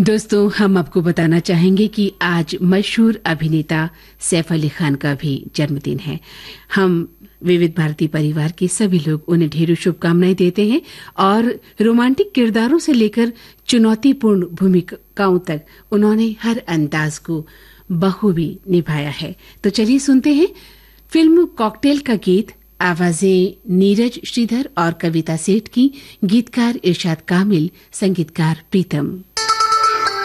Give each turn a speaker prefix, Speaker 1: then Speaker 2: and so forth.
Speaker 1: दोस्तों, हम आपको बताना चाहेंगे कि आज मशहूर अभिनेता सैफ अली खान का भी जन्मदिन है। हम विविध भारती परिवार के सभी लोग उन्हें ढेरों शुभकामनाएं देते हैं और रोमांटिक किरदारों से लेकर चुनौतीपूर्ण भूमिकाओं तक उन्होंने हर अंदाज को बखूबी निभाया है। तो चलिए सुनते हैं फिल्म कॉकटेल का गीत। आवाजें नीरज श्रीधर और कविता सेठ की, गीतकार इरशाद कामिल, संगीतकार प्रीतम।